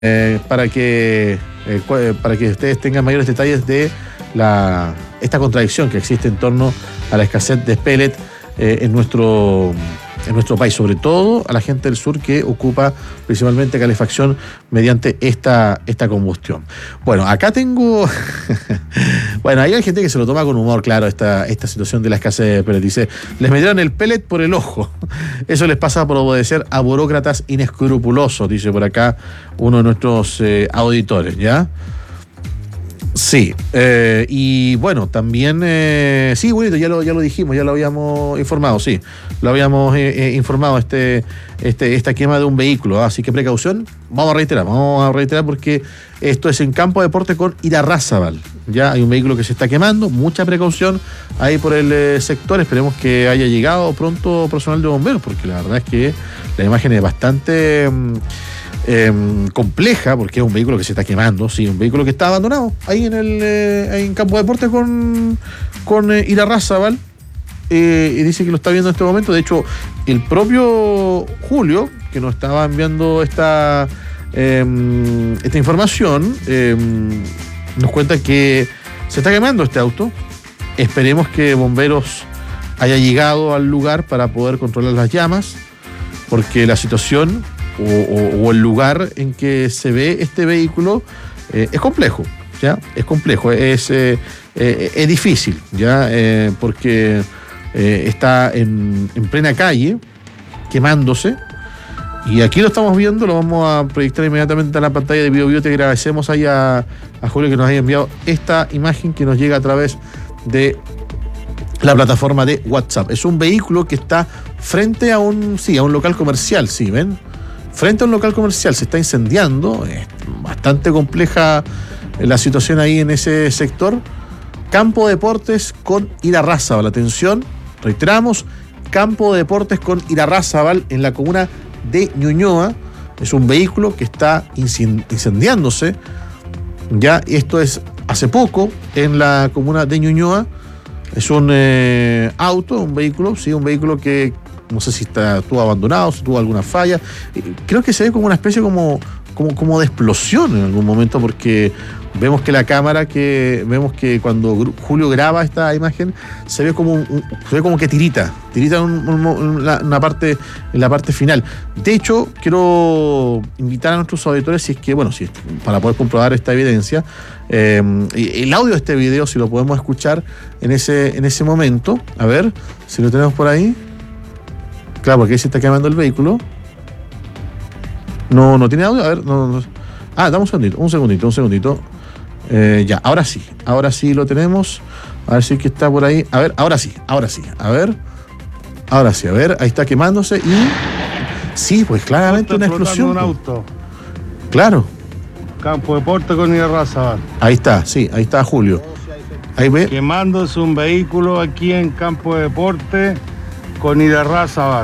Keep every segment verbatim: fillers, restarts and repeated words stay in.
Eh, para que eh, para que ustedes tengan mayores detalles de la esta contradicción que existe en torno a la escasez de pellet eh, en nuestro en nuestro país, sobre todo a la gente del sur que ocupa principalmente calefacción mediante esta, esta combustión. Bueno, acá tengo bueno, hay gente que se lo toma con humor, claro, esta, esta situación de la escasez de pellet. Dice, les metieron el pellet por el ojo. Eso les pasa por obedecer a burócratas inescrupulosos, dice por acá uno de nuestros eh, auditores, ¿ya? Sí, eh, y bueno, también, eh, sí, bonito, ya lo, ya lo dijimos, ya lo habíamos informado, sí, lo habíamos eh, eh, informado, este, este, esta quema de un vehículo, ¿eh? Así que precaución, vamos a reiterar, vamos a reiterar porque esto es en Campo de Deportes con Irarrázaval, ya hay un vehículo que se está quemando, mucha precaución ahí por el eh, sector, esperemos que haya llegado pronto personal de bomberos, porque la verdad es que la imagen es bastante... Mm, Eh, compleja, porque es un vehículo que se está quemando, sí, un vehículo que está abandonado ahí en el eh, ahí en Campo de Deportes con, con eh, Irarrázaval, eh, y dice que lo está viendo en este momento. De hecho, el propio Julio, que nos estaba enviando esta, eh, esta información, eh, nos cuenta que se está quemando este auto. Esperemos que bomberos haya llegado al lugar para poder controlar las llamas, porque la situación O, o, o el lugar en que se ve este vehículo eh, es complejo, ¿ya? Es complejo, es, eh, eh, es difícil, ¿ya? Eh, porque eh, está en, en plena calle, quemándose, y aquí lo estamos viendo, lo vamos a proyectar inmediatamente a la pantalla de Bio Bio. Te agradecemos ahí a, a Julio que nos haya enviado esta imagen que nos llega a través de la plataforma de WhatsApp. Es un vehículo que está frente a un, sí, a un local comercial, ¿sí ven? Frente a un local comercial se está incendiando, es bastante compleja la situación ahí en ese sector. Campo de Deportes con Irarrázaval, atención, reiteramos, Campo de Deportes con Irarrázaval en la comuna de Ñuñoa. Es un vehículo que está incendiándose, ya esto es hace poco en la comuna de Ñuñoa. Es un eh, auto, un vehículo, sí, un vehículo que no sé si está, estuvo abandonado, si tuvo alguna falla. Creo que se ve como una especie como, como, como de explosión en algún momento, porque vemos que la cámara, que vemos que cuando Julio graba esta imagen, se ve como, un, se ve como que tirita, tirita en un, un, una, una parte, en la parte final. De hecho, quiero invitar a nuestros auditores, si es que, bueno, si es, para poder comprobar esta evidencia, eh, el audio de este video, si lo podemos escuchar en ese, en ese momento, a ver si lo tenemos por ahí. Claro, porque ahí se está quemando el vehículo. No, no tiene audio. A ver, no, no. Ah, dame un segundito, un segundito, un segundito. Eh, ya, ahora sí, ahora sí lo tenemos. A ver si es que está por ahí. A ver, ahora sí, ahora sí. A ver, ahora sí, a ver, ahí está quemándose y. Sí, pues claramente una explosión. Un auto. Claro. Campo de Deportes con Irarrázaval. Ahí está, sí, ahí está Julio. Ahí ve. Quemándose un vehículo aquí en Campo de Deportes con Irarrázaval.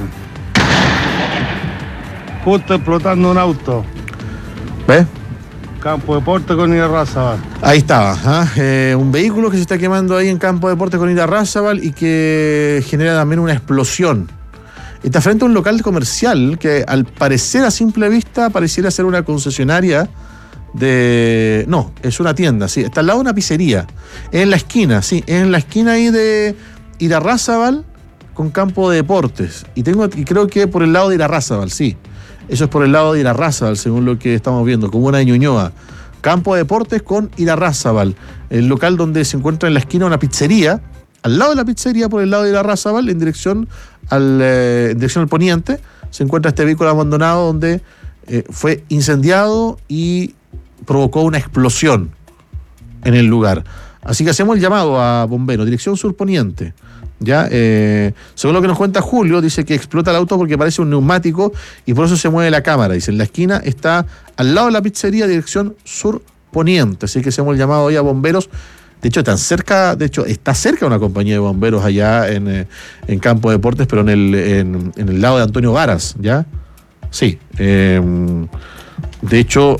Justo explotando un auto. ¿Ves? Campo de Deportes con Irarrázaval. Ahí estaba, ¿eh? Eh, un vehículo que se está quemando ahí en Campo de Deportes con Irarrázaval y que genera también una explosión. Está frente a un local comercial que al parecer a simple vista pareciera ser una concesionaria de... No, es una tienda, sí. Está al lado de una pizzería. En la esquina, sí. En la esquina ahí de Irarrázaval con Campo de Deportes. Y tengo y creo que por el lado de Irarrázaval, sí. Eso es por el lado de Irarrázaval, según lo que estamos viendo, comuna de Ñuñoa. Campo de Deportes con Irarrázaval. El local donde se encuentra en la esquina una pizzería. Al lado de la pizzería, por el lado de Irarrázaval, en dirección al, eh, en dirección al poniente, se encuentra este vehículo abandonado donde eh, fue incendiado y provocó una explosión en el lugar. Así que hacemos el llamado a bomberos, dirección sur-poniente. Ya, eh, según lo que nos cuenta Julio, dice que explota el auto porque parece un neumático y por eso se mueve la cámara. Dice, en la esquina está al lado de la pizzería, dirección sur-poniente. Así que hacemos el llamado hoy a bomberos. De hecho, tan cerca, de hecho, está cerca una compañía de bomberos allá en, eh, en Campo de Deportes, pero en el, en, en el lado de Antonio Varas, ¿ya? Sí. Eh, de hecho,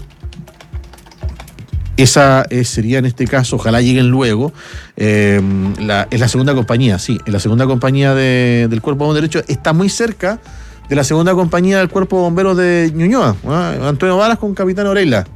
esa eh, sería en este caso, ojalá lleguen luego, eh, la, es la segunda compañía, sí, es la segunda compañía de, del Cuerpo de Bomberos. De hecho, está muy cerca de la segunda compañía del Cuerpo de Bomberos de Ñuñoa, ¿ah? Antonio Varas con Capitán Oreila.